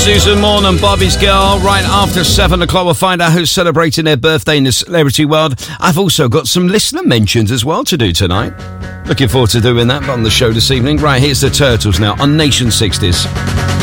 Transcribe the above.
do some more than Bobby's Girl. Right after 7 o'clock, we'll find out who's celebrating their birthday in the celebrity world. I've also got some listener mentions as well to do tonight. Looking forward to doing that on the show this evening. Right, here's the Turtles now on Nation 60s.